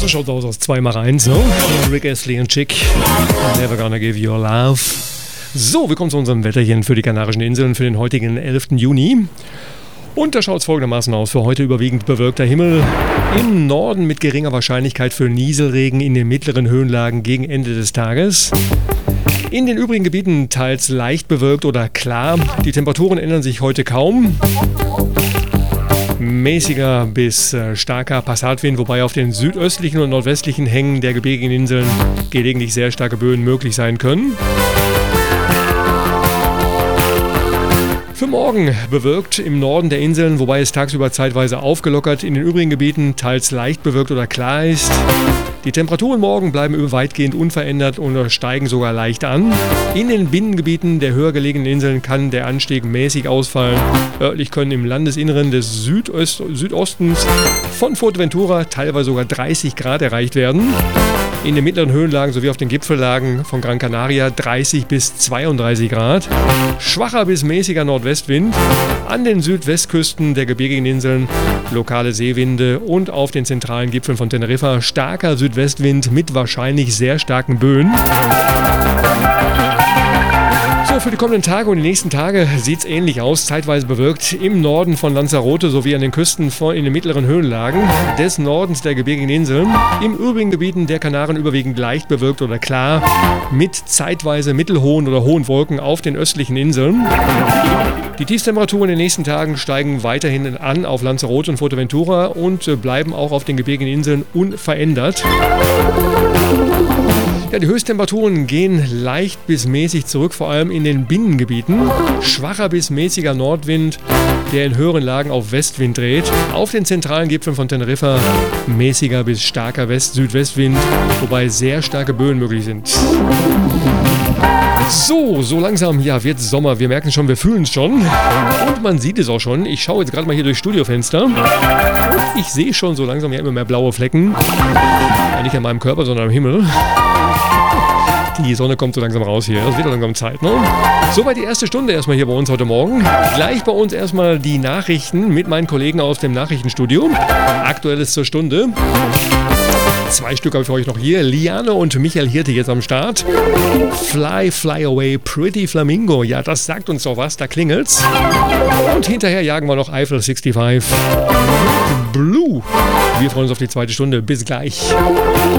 schaut aus 2x1, so. Rick Astley und Chick. Never gonna give you a love. So, wir kommen zu unserem Wetterchen für die Kanarischen Inseln für den heutigen 11. Juni. Und da schaut es folgendermaßen aus. Für heute überwiegend bewölkter Himmel. Im Norden mit geringer Wahrscheinlichkeit für Nieselregen in den mittleren Höhenlagen gegen Ende des Tages. In den übrigen Gebieten teils leicht bewölkt oder klar. Die Temperaturen ändern sich heute kaum. Mäßiger bis starker Passatwind, wobei auf den südöstlichen und nordwestlichen Hängen der gebirgigen Inseln gelegentlich sehr starke Böen möglich sein können. Für morgen bewölkt im Norden der Inseln, wobei es tagsüber zeitweise aufgelockert, in den übrigen Gebieten teils leicht bewölkt oder klar ist. Die Temperaturen morgen bleiben weitgehend unverändert oder steigen sogar leicht an. In den Binnengebieten der höher gelegenen Inseln kann der Anstieg mäßig ausfallen. Örtlich können im Landesinneren des Südostens von Fuerteventura teilweise sogar 30 Grad erreicht werden. In den mittleren Höhenlagen sowie auf den Gipfellagen von Gran Canaria 30 bis 32 Grad. Schwacher bis mäßiger Nordwestwind. An den Südwestküsten der gebirgigen Inseln lokale Seewinde und auf den zentralen Gipfeln von Teneriffa starker Südwestwind mit wahrscheinlich sehr starken Böen. So, für die kommenden Tage und die nächsten Tage sieht es ähnlich aus, zeitweise bewölkt im Norden von Lanzarote sowie an den Küsten in den mittleren Höhenlagen des Nordens der gebirgigen Inseln. Im übrigen Gebieten der Kanaren überwiegend leicht bewölkt oder klar, mit zeitweise mittelhohen oder hohen Wolken auf den östlichen Inseln. Die Tiefstemperaturen in den nächsten Tagen steigen weiterhin an auf Lanzarote und Fuerteventura und bleiben auch auf den gebirgigen Inseln unverändert. Ja, die Höchsttemperaturen gehen leicht bis mäßig zurück, vor allem in den Binnengebieten. Schwacher bis mäßiger Nordwind, der in höheren Lagen auf Westwind dreht. Auf den zentralen Gipfeln von Teneriffa mäßiger bis starker Südwestwind, wobei sehr starke Böen möglich sind. So langsam, ja, wird Sommer. Wir merken schon, wir fühlen es schon. Und man sieht es auch schon. Ich schaue jetzt gerade mal hier durchs Studiofenster. Und ich sehe schon so langsam ja immer mehr blaue Flecken. Ja, nicht an meinem Körper, sondern am Himmel. Die Sonne kommt so langsam raus hier. Es wird langsam Zeit, ne? Soweit die erste Stunde erstmal hier bei uns heute Morgen. Gleich bei uns erstmal die Nachrichten mit meinen Kollegen aus dem Nachrichtenstudio. Aktuelles zur Stunde. 2 Stück habe ich für euch noch hier. Liane und Michael Hirte jetzt am Start. Fly, Fly Away, Pretty Flamingo. Ja, das sagt uns doch was, da klingelt's. Und hinterher jagen wir noch Eiffel 65. Blue. Wir freuen uns auf die zweite Stunde. Bis gleich.